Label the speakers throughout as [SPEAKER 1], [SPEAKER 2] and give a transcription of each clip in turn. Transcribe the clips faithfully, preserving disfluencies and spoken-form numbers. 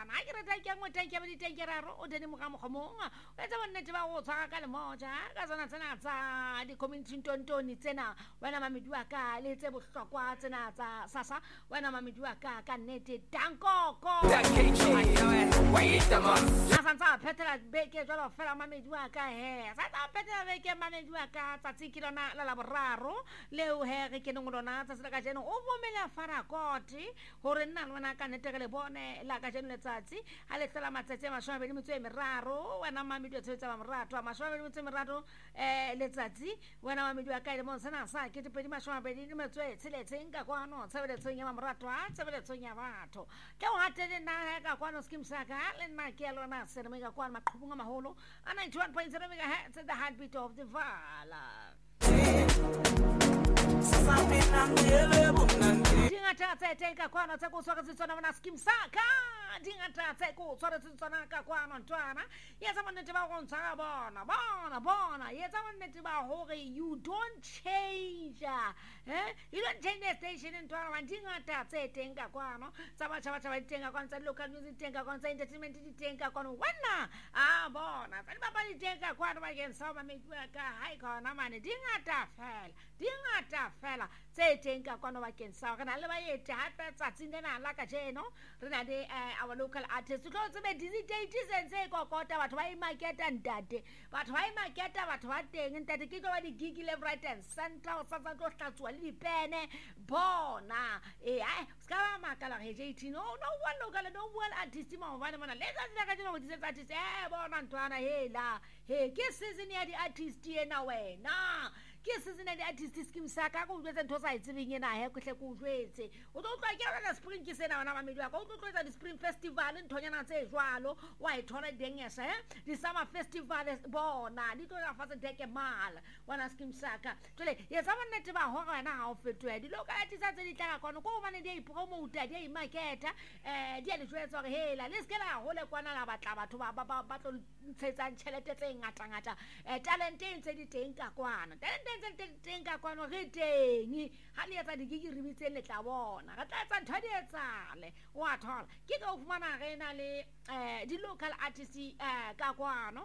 [SPEAKER 1] ntwana a ke re take ngwe take ba di take raro o dene mo ga mogomong o etsa bonnete ba go tshwara ka le moja ka tsona tsena tsa di community ntontoni tsena wena mamedi wa ka le tse bohlokwa tsena tsa sasa wena mamedi wa ka ka nnete tankoko a santsa phethela beke jalo fela mamedi wa ka he sa tsa phethela beke mamedi wa ka tsatsi ke lona la la boraro leo he re ke nngwe lona tsa ka jeno o bomela fara koti hore nna lona ka nnete le bone la ka jeno letsatsi ha le tla matsatsi a mashome be metso e meraro wena mamedi wa tsetsa ba morato a mashome be metso e meraro eh letsatsi wena mamedi wa ka le mo sana sa ke tepedi mashome be di metso e tsheletseng ka kwano tsheletseng ya morato a tsheletseng ya batho ke o hatele na ka kwano skim saka le nna ke lona se re ka kwano maqhubunga maholo a ninety-one point zero megahertz the heartbeat of the Vala. Dingata tse tenka kwano tse go swara tsona bona skim saka dingata tse go swara tsona ka kwano ntwana yetsa bonnete ba go ntshara bona bona bona yetsa bonnete ba hore you don't change eh you don't change the station ntwana dingata tse tenka kwano tsa ba tsa ba tenka kwano tsa local news tenka kwano tsa entertainment di tenka kwano wana ah bona tsa ba ba di tenka kwano ba ke sa ba metua ka hai khona mane dingata fela dingata fela tse tenka kwano ba ke sa re na le ba yete hape tsa tsindena la ka jeno re na le our local artists go tsebe dizidate sense kokota batho ba imaketa ntate batho ba imaketa batho ba teng ntate ke go ba di gig le right and center o sa tsa go hlatswa le dipene bona eh ai ska ba makala ge eighteen no no one local no one artist mo bana bona le tsa ka jeno go dizetse artist eh bona ntwana hela he ke season ya di artist ena wena ke season ya di artist skim saka go utlwetsa ntho sa itsebeng ena he kuhle go utlwetse o tlo tloa ke la spring ke sena bana ba medwa go tlo tloetsa di spring festival nthonyana tse jwalo wa e thola dengesa he di summer festival bona di tlo la fa deke mal wana skim saka tole ye tsa bonnete ba ho wena ha o fetwe di loka artist tse di tla ka kono go bana di promote di marketa eh di le jwetsa gore hela le skela go le kwana la batla batho ba ba ba tlo ntsetsa tšhelete tse ngata ngata eh talent tse di teng ka kwana talent tse teng ka kwana re teng ha le etsa digigi re bitse le tla bona re tla etsa ntho di etsale wa thola ke go fumana re na le eh di local artists eh ka kwano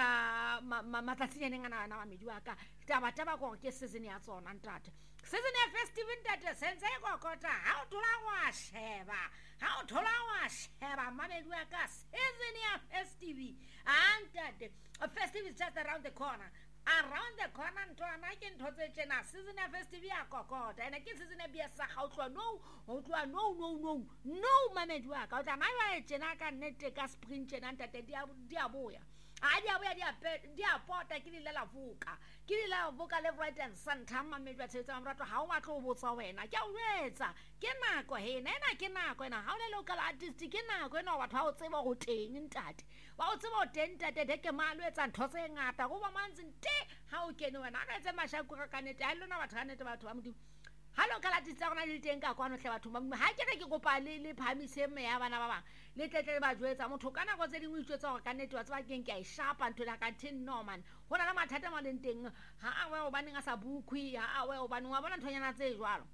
[SPEAKER 1] ka matsatsing ngana na mamedi wa ka taba taba go ke season ya tsona ntate season ya festival ntate sense go kota ha o thola wa sheba ha o thola wa sheba mamedi wa ka season ya festival ntate a festival is just around the corner around the corner ntwana ke ntho tse tsena season ya festival ya kokota ene ke season ya bia sa ga o tloa no o tloa no no no no mamedi wa ka o tla maya tsena ka nnete ka spring tsena ntate dia dia boya a dia boya dia dia pota ke le la vuka ke le la vuka le right and center mamedi wa tsetsa mrato ha o matlo o botsa wena ke a uetsa ke nako he nena ke nako ena ha o le local artist ke nako ena batho ha o tseba go teng ntate ba o tseba o teng ntate de ke malwetsa ntho tse ngata go ba mantsi nte ha o kene wena a tse mashaku ka kanete ha lona batho ha nete batho ba modimo hallo kala tsa gona le teng ka kwano hle batho ba ha ke re ke kopa le le phamise me ya bana ba bang le tletle ba jwetsa motho kana go tse dingwe itsetsa gore kanete wa tseba keng ke a ishapa ntho la ka tin no man hona la mathata ma leng teng ha a we o baneng a sa bukhwi ha a we o baneng wa bona nthonyana tse jwalo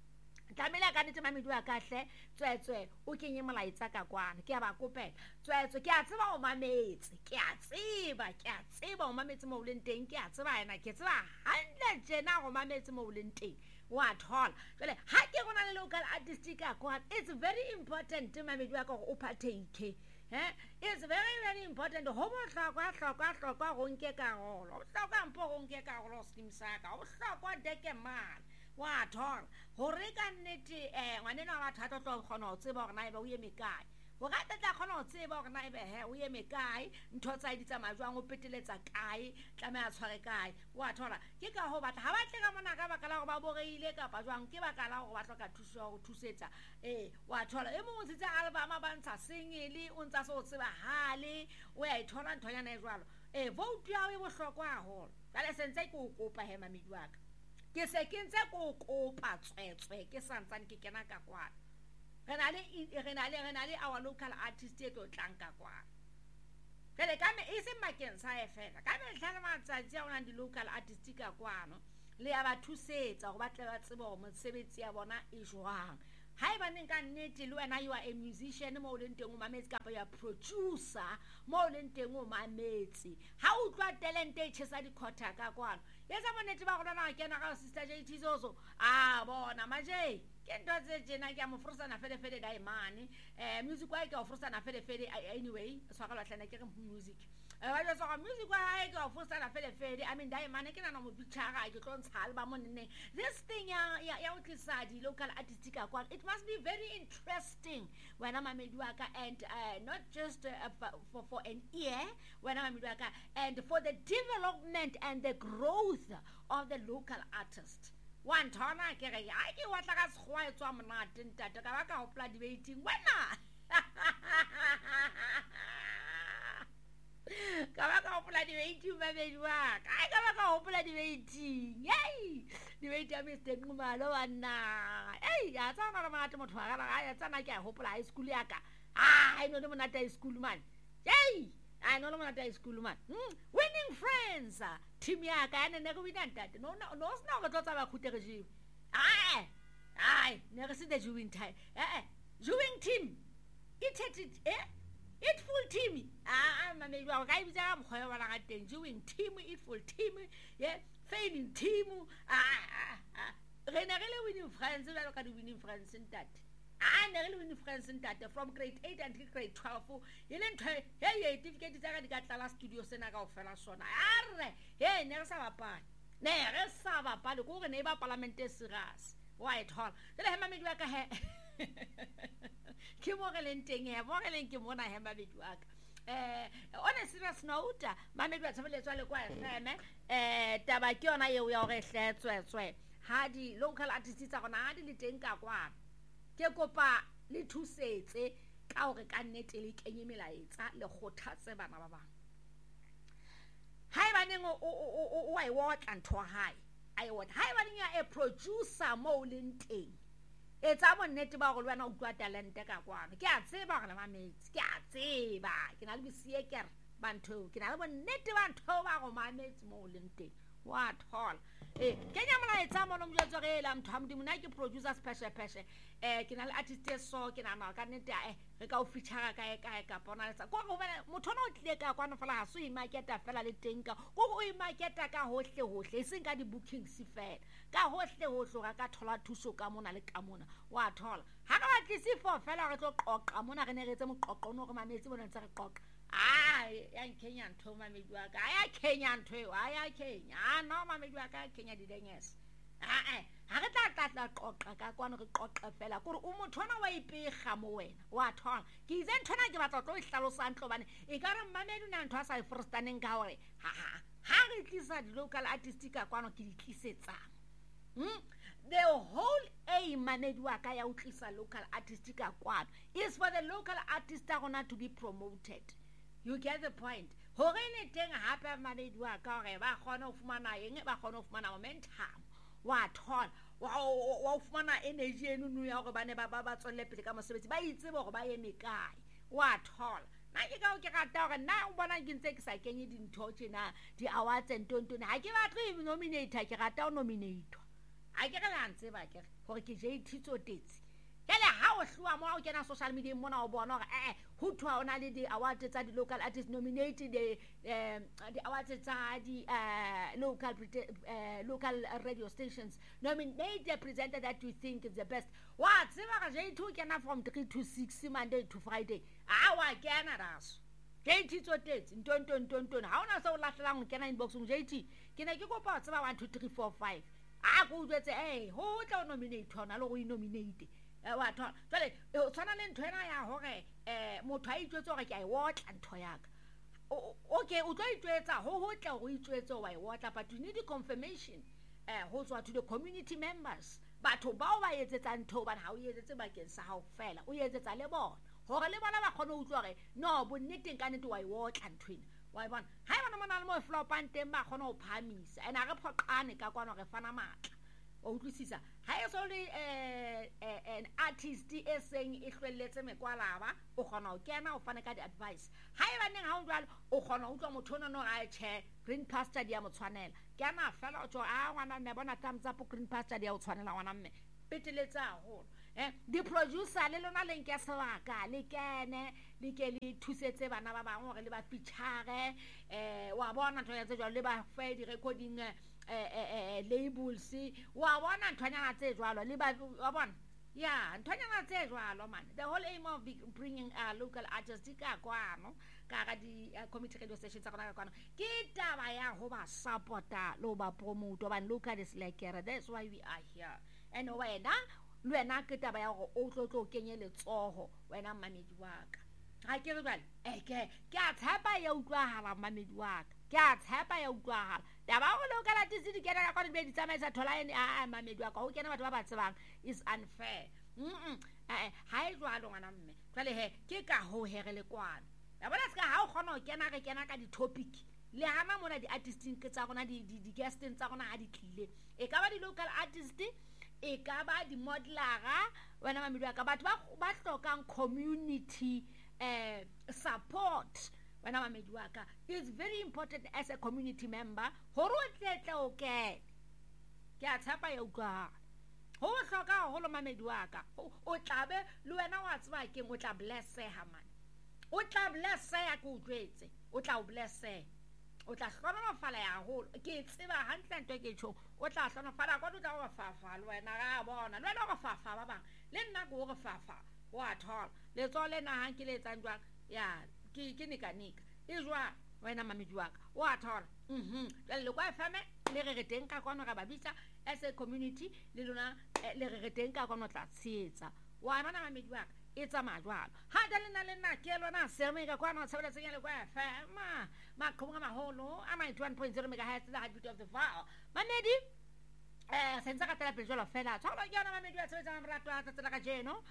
[SPEAKER 1] tlamela ka nete mamedi wa kahle tswetswe o kenye molaetsa ka kwana ke a ba kopela tswetswe ke a tseba o mametse ke a tseba ke a tseba o mametse mo uleng teng ke a tseba ena ke tseba hantle jena go mametse mo uleng teng wa thola jale ha ke gona le local artist ka kwana it's very important mamedi wa ka go o partake eh it's very very important ho bohlokwa hlokwa hlokwa go nke ka golo o hlokwa mpo go nke ka golo skim saka o hlokwa deke mal wa thola hore ka nnete eh ngwanena wa thato tlo gona o tseba gore na ebe o ye mekae o ga tla gona o tseba gore na ebe he o ye mekae ntho tsa di tsa majwang o peteletsa kae tlame a tshware kae wa thola ke ka ho batla ha ba tle ka mona ka bakala go ba boreile ka pa jwang ke bakala go ba hloka thuso go thusetsa eh wa thola e mongwe tse album ba ntsha singile o ntsa so tseba hale o ya ithola nthonyana e jwalo eh vote ya e bohlokwa haholo jale sentse ke o kopa he mamedi wa ka ke se ke ntse go kopa tswetswe ke santsane ke kena ka kwana re na le re na le re na le our local artist e tlo tlanka kwana kele ka me ise makeng sa efela ka me tlhana matsatsi a ona di local artist ka kwana le ya ba thusetsa go batla ba tsebo go mosebetsi ya bona e jwang haeba neng ka nnete le wena you are a musician mo le nteng o mametse kapa ya producer mo le nteng o mametse ha o tlwa talent e tshesa dikhotha ka kwana yetsa bonnete ba go lona kena ka sister J T Zozo a bona maje ke ntwa tse jena ke mo frusana fele fele dai mane eh music wa ke o frusana fele fele anyway so ga latlana ke music ba jo so music wa ha ke o frusana fele fele I mean dai mane ke na mo picture ke tlo ntsha ba monne this thing ya ya o tlisa di local artistic ka kwa it must be very interesting when I'm Mediwaka and uh, not just uh, for for an ear when I'm Mediwaka and for the development and the growth of the local artist one tona ke re a ke wa tla ka segwa e tswa monate ntate ka ba ka hopla debating wena ka ba ka hopla debating ba Mediwaka ai ka ba ka hopla debating yey debate ya Mister Ngumalo wana ei ya tsana ra monate motho ga ga ya tsana ke a hopla high school ya ka ah I know le monate high school man yey I know le monate high school man hmm. Winning friends team ya ka ene ne go wina ntate no no no sna go tlotsa ba khute re jiwe ai ai ne re se the juwing time eh eh juwing team it it eh it full team ah mama ba ga ibitsa ga mkhoyo ba la ga teng juwing team it full team yeah failing team ah ah re ne re le winning friends ba lo ka di winning friends ntate ah ne re le winning friends ntate from grade eight until grade twelve ile ntwe hey certificate tsa ga di ka tla studio sena ka ofela sona arre hey ne re sa bapala ne re sa bapala go re ne ba parliament e serious White Hall le he mama Mediwaka he ke mo re leng teng he mo re leng ke mona he mama Mediwaka eh on a serious note mama Mediwaka tsebeletswa le kwa feme eh taba ke yona eo ya gore hletswe tswe ha di local artists tsa gona ha di le teng ka kwa ke kopa le thusetse ka gore ka nnete le kenye melaetsa le khothatse bana ba bang haeba neng o wa iwotla ntho hai ai what haeba neng ya a producer mo le nteng etsa bonnete ba go lwana o twa talent ka kwana ke a tseba gore mametse ke a tseba ke na le bisie ke bantho ke na le bonnete ba ntho ba go mametse mo le nteng what hall eh kenya mona etsa mono mjotso re la mtho amdi mona ke producer special peshe eh ke na le artist so ke na na ka nnete eh re ka o feature ka e ka ka bona letsa go go bana motho no tle ka kwana fela ha so i marketa fela le teng ka go go i marketa ka hohle hohle e seng ka di bookings fela ka hohle hohle ga ka thola thuso ka mona le ka mona wa thola ha ka ba tlisi for fela re tlo qoqa mona re ne re etse moqoqo no go mametse bona ntse re qoqa ah ya Kenya ntho mama Mediwaka ya Kenya ntho ya Kenya no mama Mediwaka Kenya di denges ah eh ha re tla tla qoqa ka kwana re qoqa fela gore o motho ona wa ipega mo wena wa thola ke itse ntona ke batla tlo ihlalosa ntlo bane e ka re mmamedi na ntho a sa ifrostaneng ka hore ha ha ha re tlisa di local artist ka kwana ke di tlisetsa hm the whole aim Mediwaka ya utlisa local artist ka kwana is for the local artist gonna to be promoted. You get the point. Hore ne teng hape Mediwaka re ba khona o fumana eng ba khona o fumana momentum wa thola wa fumana energy enu ya gore bane ba ba tswelle pele ka mosebetsi ba itse gore ba ye mekae wa thola na ke ka o ke rata gore na o bona ke ntse ke sa kenye dintho tsena di awards and tontone ha ke batle e nominate ke rata o nominate a ke re la ntse ba ke gore ke J T Tsotetse kele ha o hlwa mo o kena social media mona o bona gore eh ho thwa ona le di awards tsa di local artists nominated the um the awards tsa di uh local uh, local radio stations nominate the presenter that you think is the best what tseba ga J T kena from three to six Monday to Friday a wa kena raso J T Tsotetse ntonton ntonton ha ona se o lahlelang kena inbox ng J T ke ne ke kopa tseba one two three four five a go utswetse eh ho tla nominate ona le go nominate eh wa thola tsale o tsana le ntho ena ya hore eh motho a itwetse gore ke a iwotla ntho yaka okay o tlo itwetsa ho ho tla go itwetse wa iwotla but you need a confirmation eh ho tswa to the community members batho bao ba etsetsa ntho ba ha o etsetse bakeng sa hao fela o etsetsa le bona hore le bona ba khone o utlwa gore no bonneteng ka nnete wa iwotla nthwena wa bona ha e bona mona le mo flopang teng ba khone o phamisa ena re phoqane ka kwana re fana matla o utlwisisa ha e so le eh an artist e seng e hlwelletse mekwalaba o khona o kena o fane ka di advice ha e baneng ha o jwalo o khona o utlwa motho no a che green pasture di ya motshwanela kena fela o tsho a ngwana mme bona thumbs up green pasture di ya o tshwanela ngwana mme peteletsa holo eh di-producer le lona le nke sebaka le kene le ke le thusetse bana ba bangwe gore le ba feature um wa bona ntho ya tse jalo le ba fe di-recording um labels wa bona nthonyana tse jalo le ba wa bona ya nthonyana tse jalo man. The whole aim of bringing uh, local artists ka kwano ka ga di-community radio stations tsa gona ka kwano ke taba ya go ba supporta le go ba promote ba local is like here. That's why we are here. And wena le wena ke taba ya go o tlo tlo kenye letsogo wena mamedi wa ka ga ke re jale eke ke a tshepa ya utlwagala mamedi wa ka ke a tshepa ya utlwagala taba go local artists di kena ka kwa di be di tsamaisa thola ene a mamedi wa ka go kena batho ba ba tsebang is unfair. mm eh ha e jwalo ngwana mme jale he ke ka ho herele kwana ya bona ska ha o kgona go kena re kena ka di-topic le hana mona di-artisting ke tsa gona di-guesting tsa gona ga di tlile e ka ba di-local artist e ka ba di-modelara wena mamedi wa ka batho ba hlokang community uh, support wena mamedi wa ka. It's very important as a community member gore o tletle o kene ke a tshepa ya utlwa go hloka go lo mamedi wa ka o tlabe le wena wa tseba keng o tla blesseha man o tla blesseha ke utlwetse o tla o blesseha o tla hlonofala ya go ke tseba hantle ntwe ke tsho o tla hlonofala kwa o tla go fafa le wena ga bona le wena go fafa ba bang le nna go go fafa wa thola le tsole na hang ke le tsang jwang ya ke ke nika nika e jwa wena mamedi wa ka wa thola mhm le kwa fame le re re teng ka kwano ga ba bitsa as a community le lona le re re teng ka kwano tla tshetsa wa bona mamedi wa ka e tsamaya jwalo ha da le na le nna ke lona serme ka kwano tshabela tsenya le kwa fama maqhubunga maholo a ninety-one point zero megahertz the heartbeat of the file mamedi eh senza ka tela pejolo fela tshola ke yona mamedi wa tsebetsa marato a tsela ka jeno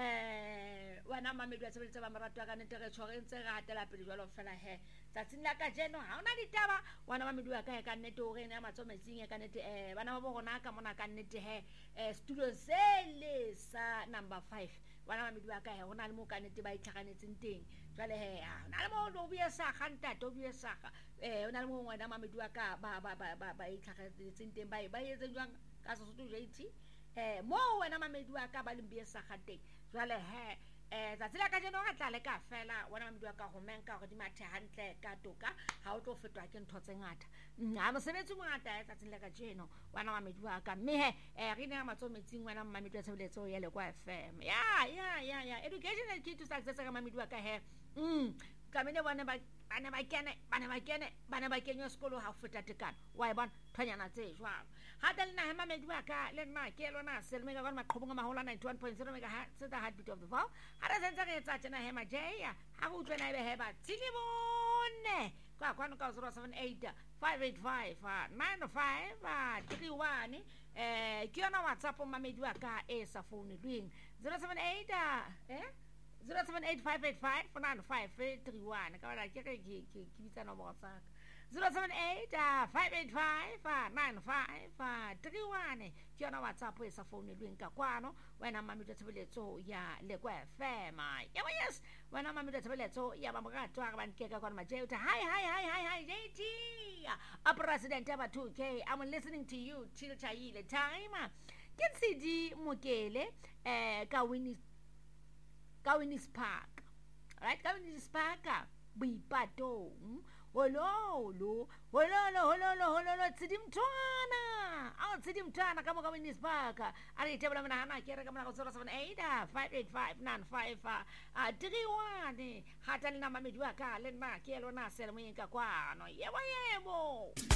[SPEAKER 1] eh wana mamedi wa tsebetsa marato ka nete re tshwarentse ga tela pejolo fela he tsatsing la ka jeno ha ona ditaba wana mamedi wa ka ka nete o re ne matsometsing ka nete eh bana ba bona ka mona ka nete he eh studio sele sa number five wana mamedi wa ka he hona le mo ka nete ba itlhaganetseng teng jale he na le mo lo bua sa khanta to bua sa eh hona le mo ngwana mamedi wa ka ba ba ba ba itlhaganetseng teng ba ba yetse jwang ka Sesotho jiti eh mo wena mamedi wa ka ba le mbie sa khateng jale he eh tsa tsela ka jeno ga tla le ka fela wena mamedi wa ka go menka go di mathe hantle ka toka ha o tlo fetwa ke ntho tse ngata nna mo sebetsi mo ngata tsa tsela ka jeno wena mamedi wa ka mme he eh re ne matsometsing wena mamedi wa tshebeletso ya le kwa F M ya ya ya ya education is key to success ka mamedi wa ka he mm ka mene bana ba bana ba kene bana ba kene bana ba kenyo sekolo ha feta tekana wa bona thanyana tse jwalo ha dal na mamedi wa ka le nna ke lona selme ka bona maqhubunga mahola ninety-one point zero megahertz the heartbeat of the val ha re sentse re tsa tsena he majeya ha go tsena ebe he ba tsini bone kwa kwano ka zero seven eight five eight five nine five three one eh ke yona WhatsApp mamedi wa ka e sa phone lweng zero seven eight eh zero seven eight five eight five nine five three one ka bana ke ke ke bitsa no botsa zero seven eight five eight five nine five three one ke yona WhatsApp e sa phone lweng ka kwano wena mamedi tshebeletso ya le kwa F M ya yes wena mamedi tshebeletso ya ba morato ga ba nkeka kwa majeyo hi hi hi hi hi J T a president aba two K I'm listening to you till chaile time ke tsidi mokele eh ka Winnie ka Winnie's Park right ka Winnie's Park Boipatong hololo hololo hololo hololo tsidimtwana a tsidimtwana ka mo ka Winnie's Park a re tebela mona hana ke re ka mona go zero seven eight five eight five nine five three one ha tla le na mamedi wa ka le nna ke lona sele mo ka kwano yebo yebo